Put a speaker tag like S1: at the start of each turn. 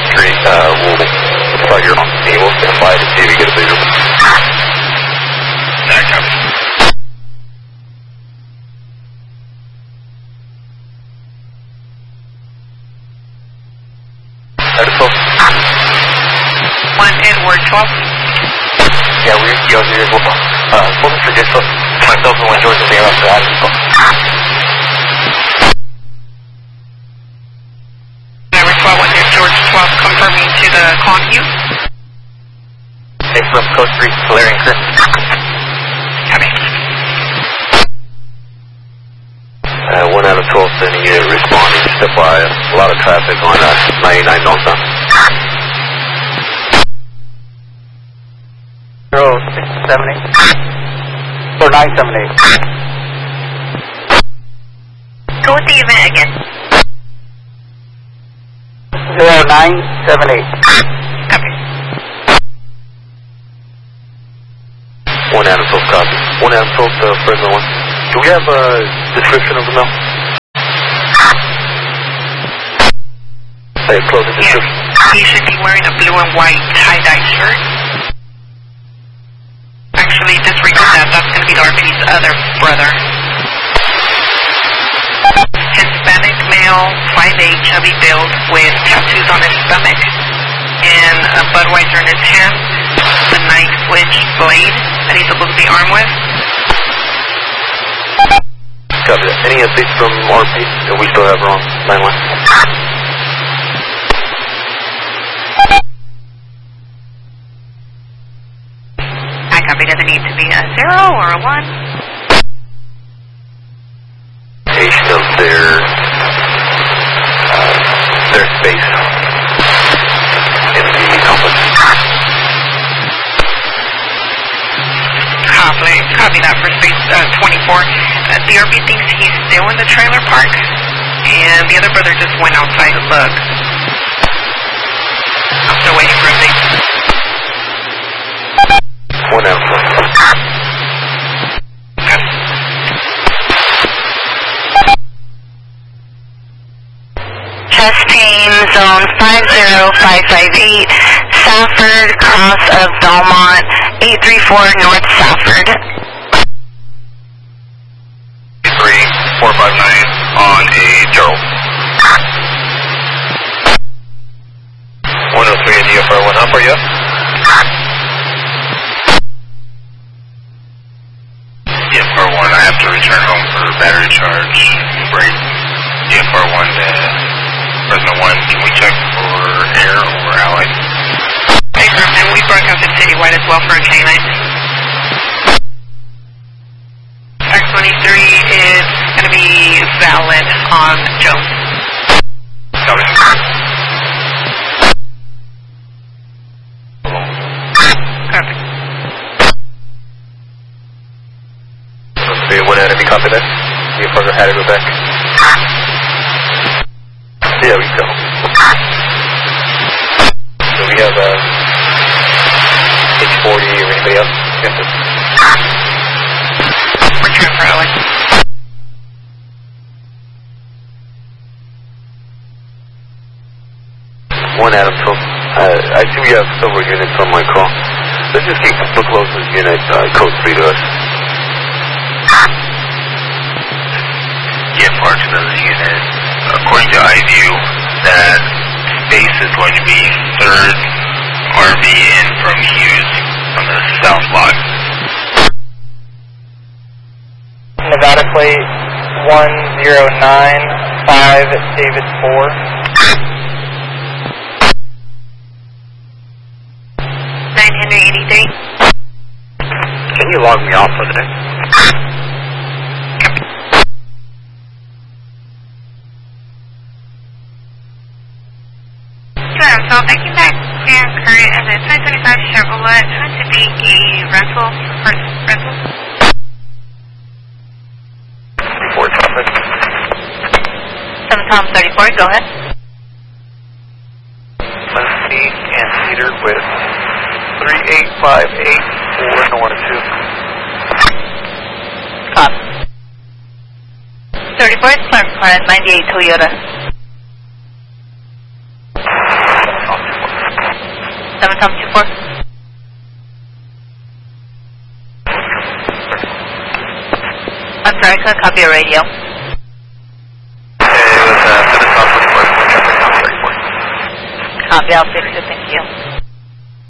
S1: Street. We'll start your on the scene. We'll stand by to see if you get a visual.
S2: That copy.
S3: One Edward 12.
S1: Yeah, we're here as well. We'll just forget myself and one George and Dale after that as well.
S3: Number 12, one Near George 12, confirming to the con queue.
S1: Hey, from Coast 3, Valerian Chris.
S3: Copy.
S1: 1 out of 12 sending you responding. Step by a lot of traffic on 99 northbound. 0678 or 978.
S3: Go with the event again.
S1: 0978.
S3: Copy.
S1: 1 out of 12 copy. 1 out of 12 to Fresno 1. Do we have a description of the mill? Hey, close the description.
S3: Yes. He should be wearing a blue and white tie-dye shirt. Actually, disregard that. That's going to be the RPD's other brother. Hispanic male, 5'8", chubby build with tattoos on his stomach and a Budweiser in his hand, the knife switch blade that he's supposed to be armed with.
S1: Copy that. Any updates from RP? And we still have her on line 1.
S3: I copy. Does it need to be a 0 or a 1?
S1: Station of their space in the complex.
S3: Copy that for space 24. The RP thinks he's still in the trailer park, and the other brother just went outside to look. I'm still waiting for updates.
S1: 1 out.
S4: Testing zone 50558, Safford, cross of Belmont, 834 North Safford.
S2: 3459 on a Gerald.
S1: 103 at DFR 1 up, are you up?
S2: DFR 1, I have to return home for battery charge. Break. DFR 1 to Fresno 1, can we check for air or allied?
S3: Paper, and we broadcasted citywide as well for a K9. X23 is going to be valid on Jones.
S2: Copy.
S3: Copy.
S1: Okay, 1 enemy copy that. DFR had to go back. Yeah, we go. So we have H40 or anybody else?
S3: Return for Alex.
S1: 1 Adam, so I see we have several units on my call. Let's just keep the closest unit, code 3 to us.
S2: DFR to the unit. According to iView, that space is going to be 3rd RV in from Hughes on the south block.
S5: Nevada plate 1095 David 4.
S3: 983.
S1: Can you log me off for the day?
S3: Sure, so I'm making that clear and current as a 2025 Chevrolet trying to be a rental for rental.
S1: Report traffic.
S4: 7 Tom 34, go ahead.
S1: Seat and Cedar with 3858 for North 2.
S4: Copy. 34 is Clark Car 98 Toyota. 7 Tom 24. I'm sorry, I couldn't copy your radio.
S1: It was 7 Tom 24.
S4: Copy, I'll fix it, thank you.